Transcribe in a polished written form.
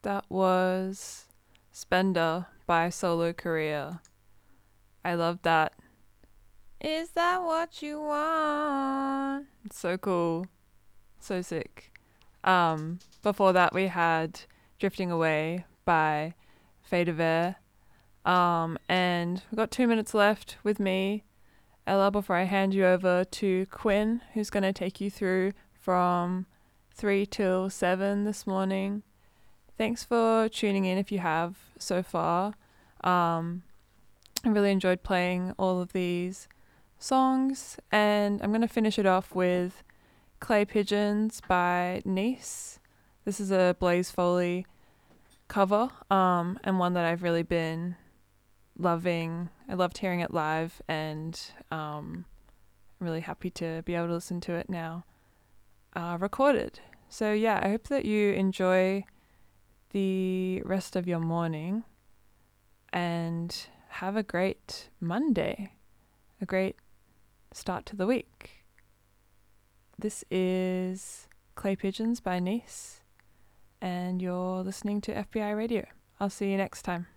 That was Spender by Solo Korea. I love that. Is that what you want? It's so cool. So sick. Before that we had Drifting Away by Fade of Air. And we've got 2 minutes left with me, Ella, before I hand you over to Quinn, who's going to take you through from 3 till 7 this morning. Thanks for tuning in if you have so far. I really enjoyed playing all of these songs, and I'm going to finish it off with Clay Pigeons by Nice. This is a Blaze Foley cover, and one that I've really been loving. I loved hearing it live, and I'm really happy to be able to listen to it now recorded. So yeah, I hope that you enjoy the rest of your morning and have a great Monday, a great start to the week. This is Clay Pigeons by Nice, and you're listening to FBI Radio. I'll see you next time.